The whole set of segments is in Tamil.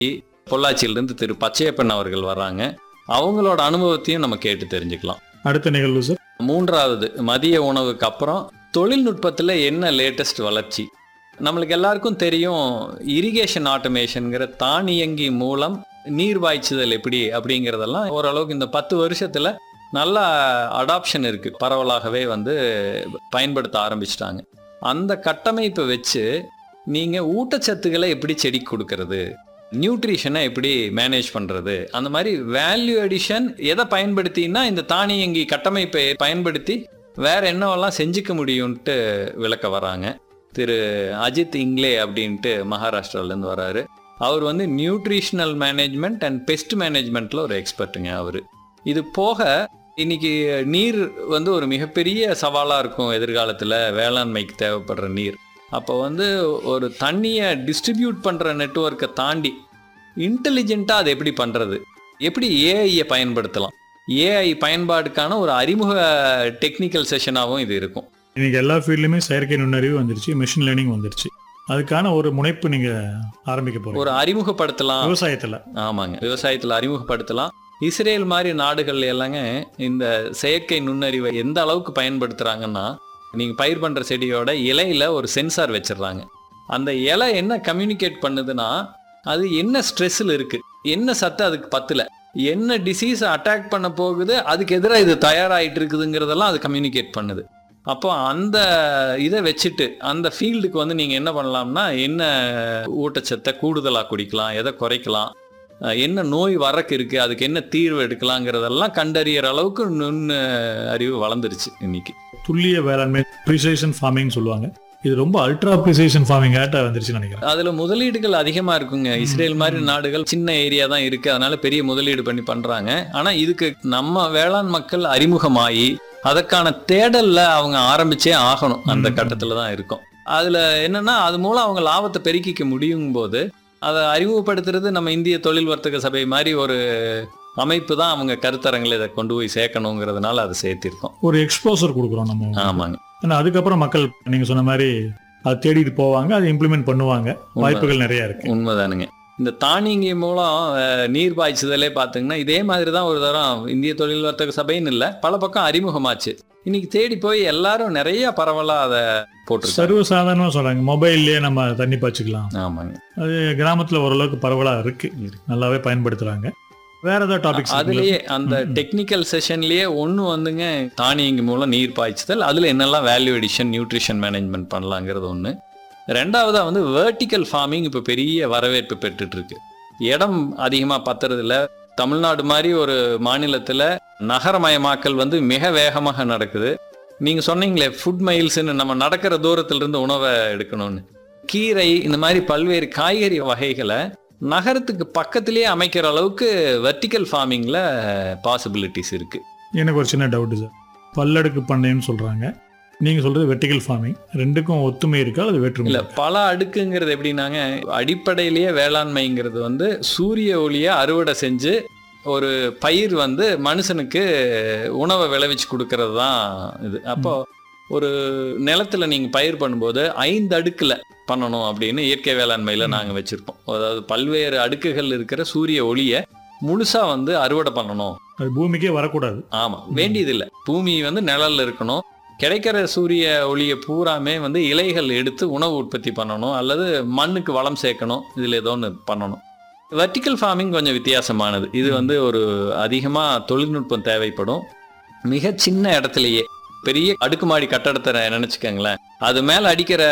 பொள்ளாச்சியிலிருந்து திரு பச்சையப்பன் அவர்கள் வர்றாங்க. அவங்களோட அனுபவத்தையும் நம்ம கேட்டு தெரிஞ்சுக்கலாம். அடுத்த நிகழ்வு சார். மூன்றாவது மதிய உணவுக்கு அப்புறம் தொழில்நுட்பத்தில் என்ன லேட்டஸ்ட் வளர்ச்சி. நம்மளுக்கு எல்லாருக்கும் தெரியும், இரிகேஷன் ஆட்டோமேஷனுங்கிற தானியங்கி மூலம் நீர் பாய்ச்சுதல் எப்படி அப்படிங்கிறதெல்லாம் ஓரளவுக்கு இந்த 10 வருஷத்தில் நல்ல அடாப்ஷன் இருக்குது. பரவலாகவே பயன்படுத்த ஆரம்பிச்சிட்டாங்க. அந்த கட்டமைப்பை வச்சு நீங்கள் ஊட்டச்சத்துக்களை எப்படி செடிக்கு கொடுக்கறது, நியூட்ரிஷனை எப்படி மேனேஜ் பண்ணுறது, அந்த மாதிரி வேல்யூ அடிஷன் எதை பயன்படுத்தினா இந்த தானியங்கி கட்டமைப்பை பயன்படுத்தி வேற என்னவெல்லாம் செஞ்சுக்க முடியும்ன்ட்டு விளக்க வராங்க. திரு அஜித் இங்லே அப்படின்ட்டு மகாராஷ்டிராவிலேருந்து வராரு. அவர் நியூட்ரிஷனல் மேனேஜ்மெண்ட் அண்ட் பெஸ்ட் மேனேஜ்மெண்ட்டில் ஒரு எக்ஸ்பர்ட்டுங்க அவர். இது போக இன்னைக்கு நீர் ஒரு மிகப்பெரிய சவாலாக இருக்கும் எதிர்காலத்தில் வேளாண்மைக்கு தேவைப்படுற நீர். அப்போ ஒரு தண்ணியை டிஸ்ட்ரிபியூட் பண்ணுற நெட்வொர்க்கை தாண்டி இன்டெலிஜென்ட்டாக அதை எப்படி பண்ணுறது, எப்படி ஏஐயை பயன்படுத்தலாம், ஏஐ பயன்பாடுக்கான ஒரு அறிமுக டெக்னிக்கல் செஷனாகவும் இது இருக்கும். இன்னைக்கு எல்லா ஃபீல்ட்லையுமே செயற்கை நுண்ணறிவு வந்துருச்சு, மெஷின் லேர்னிங் வந்துருச்சு. அதுக்கான ஒரு முனைப்பு நீங்கள் ஆரம்பிக்க போகிறோம். ஒரு அறிமுகப்படுத்தலாம் விவசாயத்தில். ஆமாங்க, விவசாயத்தில் அறிமுகப்படுத்தலாம். இஸ்ரேல் மாதிரி நாடுகள் எல்லாங்க இந்த செயற்கை நுண்ணறிவை எந்த அளவுக்கு பயன்படுத்துகிறாங்கன்னா, நீங்கள் பயிர் பண்ணுற செடியோட இலையில் ஒரு சென்சார் வச்சிடுறாங்க. அந்த இலை என்ன கம்யூனிகேட் பண்ணுதுன்னா, அது என்ன ஸ்ட்ரெஸ்ஸில் இருக்குது, என்ன சத்து அதுக்கு பத்தலை, என்ன டிசீஸை அட்டாக் பண்ண போகுது, அதுக்கு எதிராக இது தயாராகிட்டு இருக்குதுங்கிறதெல்லாம் அது கம்யூனிகேட் பண்ணுது. அப்போ அந்த இதை வச்சுட்டு அந்த ஃபீல்டுக்கு நீங்கள் என்ன பண்ணலாம்னா, என்ன ஊட்டச்சத்தை கூடுதலாக குடிக்கலாம், எதை குறைக்கலாம், என்ன நோய் வரக்கு இருக்குது, அதுக்கு என்ன தீர்வு எடுக்கலாங்கிறதெல்லாம் கண்டறியிற அளவுக்கு நுண்ணு அறிவு வளர்ந்துருச்சு இன்னைக்கு. துல்லிய வேளாண்மை, ப்ரிசைஷன் ஃபார்மிங் சொல்லுவாங்க. இது ரொம்ப அல்ட்ரா ப்ரிசைஷன் ஃபார்மிங் ஆட்ட வந்துருச்சுன்னு நினைக்கிறேன். அதில் முதலீடுகள் அதிகமாக இருக்குங்க. இஸ்ரேல் மாதிரி நாடுகள் சின்ன ஏரியா தான் இருக்குது, அதனால பெரிய முதலீடு பண்ணி பண்ணுறாங்க. ஆனால் இதுக்கு நம்ம வேளாண் மக்கள் அறிமுகமாகி அதற்கான தேடல்ல அவங்க ஆரம்பிச்சே ஆகணும். அந்த கட்டத்தில் தான் இருக்கும். அதில் என்னன்னா, அது மூலம் அவங்க லாபத்தை பெருக்கிக்க முடியும் போது அதை அறிமுகப்படுத்துறது நம்ம இந்திய தொழில் வர்த்தக சபை மாதிரி ஒரு அமைப்பு தான் அவங்க கருத்தரங்களை இதை கொண்டு போய் சேர்க்கணுங்கிறதுனால அதை சேர்த்திருக்கோம். ஒரு எக்ஸ்போசர் கொடுக்குறோம் நம்ம. ஆமாங்க. ஏன்னா அதுக்கப்புறம் மக்கள் நீங்கள் சொன்ன மாதிரி அதை தேடிட்டு போவாங்க, அதை இம்ப்ளிமெண்ட் பண்ணுவாங்க. வாய்ப்புகள் நிறைய இருக்கு. உண்மைதானுங்க. இந்த தானியங்கி மூலம் நீர் பாய்ச்சுதலே பார்த்தீங்கன்னா இதே மாதிரி தான் ஒரு தரம் இந்திய தொழில் வர்த்தக சபைன்னு இல்லை, பல பக்கம் அறிமுகமாச்சு. இன்னைக்கு தேடி போய் எல்லாரும் நிறைய பரவலாக அதை போட்டு சர்வசாதாரணமாக சொல்கிறாங்க, மொபைல்லேயே நம்ம தண்ணி பாய்ச்சிக்கலாம். ஆமாங்க. அது கிராமத்தில் ஓரளவுக்கு பரவலாக இருக்கு, நல்லாவே பயன்படுத்துகிறாங்க. வேற ஏதாவது டாபிக்ஸ் அதுலேயே அந்த டெக்னிக்கல் செஷன்லேயே ஒன்று தானியங்கி மூலம் நீர் பாய்ச்சுதல், அதில் என்னெல்லாம் வேல்யூ எடிஷன் நியூட்ரிஷன் மேனேஜ்மெண்ட் பண்ணலாங்கிறது ஒன்று. ரெண்டாவதாக வெர்டிக்கல் ஃபார்மிங் இப்போ பெரிய வரவேற்பு பெற்றுட்ருக்கு. இடம் அதிகமாக பத்துறதில்ல. தமிழ்நாடு மாதிரி ஒரு மாநிலத்தில் நகரமயமாக்கல் மிக வேகமாக நடக்குது. நீங்கள் சொன்னீங்களே ஃபுட் மைல்ஸ்ன்னு, நம்ம நடக்கிற தூரத்திலிருந்து உணவை எடுக்கணும்னு. கீரை இந்த மாதிரி பல்வேறு காய்கறி வகைகளை நகரத்துக்கு பக்கத்திலே அமைக்கிற அளவுக்கு வெர்டிக்கல் ஃபார்மிங்கில் பாசிபிலிட்டிஸ் இருக்குது. எனக்கு ஒரு சின்ன டவுட்டு சார். பல்லடுக்கு பண்ணைன்னு சொல்கிறாங்க, நீங்கள் சொல்கிறது வெர்டிக்கல் ஃபார்மிங், ரெண்டுக்கும் ஒத்துமை இருக்கா அது வேற்றுமை? இல்லை, பல அடுக்குங்கிறது எப்படின்னாங்க, அடிப்படையிலேயே வேளாண்மைங்கிறது சூரிய ஒளியை அறுவடை செஞ்சு ஒரு பயிர் மனுஷனுக்கு உணவை விளைவிச்சு கொடுக்கறது தான் இது. அப்போ ஒரு நிலத்துல நீங்கள் பயிர் பண்ணும்போது 5 அடுக்கில் பண்ணணும் அப்படின்னு இயற்கை வேளாண்மையில் நாங்கள் வச்சுருப்போம். அதாவது பல்வேறு அடுக்குகள் இருக்கிற சூரிய ஒளியை முழுசாக அறுவடை பண்ணணும். அது பூமிக்கே வரக்கூடாது. ஆமாம், வேண்டியதில்லை. பூமி நிழல்ல இருக்கணும். கிடைக்கிற சூரிய ஒளியை பூராமே இலைகள் எடுத்து உணவு உற்பத்தி பண்ணணும், அல்லது மண்ணுக்கு வளம் சேர்க்கணும். இதில் ஏதோ ஒன்று பண்ணணும். வெர்டிக்கல் ஃபார்மிங் கொஞ்சம் வித்தியாசமானது. இது ஒரு அதிகமாக தொழில்நுட்பம் தேவைப்படும். மிக சின்ன இடத்துலையே பெரிய அடுக்குமாடி கட்டடத்தை நினச்சிக்கங்களேன், அது மேலே அடிக்கிற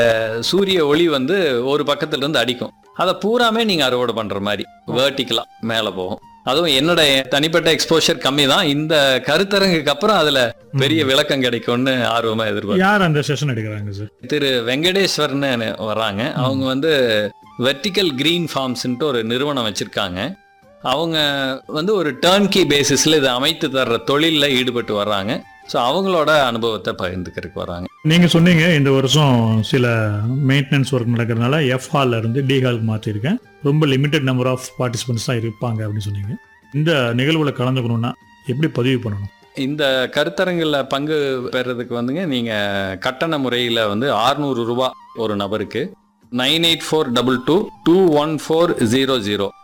சூரிய ஒளி ஒரு பக்கத்துலேருந்து அடிக்கும். அதை பூராமே நீங்கள் அறுவடை பண்ணுற மாதிரி வெர்டிக்கலாக மேலே போகும். அதுவும் என்னோட தனிப்பட்ட எக்ஸ்போஷர் கம்மி தான். இந்த கருத்தரங்குக்கு அப்புறம் அதில் பெரிய விளக்கம் கிடைக்கும்னு ஆர்வமாக எதிர்பார்க்கிறேன். யார் அந்த செஷன் எடுக்கிறாங்க சார்? திரு வெங்கடேஸ்வர்னு வராங்க. அவங்க வெர்டிக்கல் கிரீன் ஃபார்ம்ஸ்ன்ட்டு ஒரு நிறுவனம் வச்சுருக்காங்க. அவங்க ஒரு டர்ன்கி பேசிஸில் இதை அமைத்து தர்ற தொழிலில் ஈடுபட்டு வர்றாங்க. ஸோ அவங்களோட அனுபவத்தை பகிர்ந்துக்கிறதுக்கு வராங்க. நீங்கள் சொன்னீங்க இந்த வருஷம் சில மெயின்டெனன்ஸ் ஒர்க் நடக்கிறதுனால எஃப் ஹாலில் இருந்து டி ஹாலுக்கு மாற்றிருக்கேன், ரொம்ப லிமிட்டட் நம்பர் ஆஃப் பார்ட்டிசிபென்ட்ஸ் தான் இருப்பாங்க அப்படின்னு சொன்னீங்க. இந்த நிகழ்வில் கலந்துக்கணுன்னா எப்படி பதிவு பண்ணணும்? இந்த கருத்தரங்கில் பங்கு பெறதுக்கு நீங்கள் கட்டண முறையில் 600 ரூபா ஒரு நபருக்கு. 9842221400.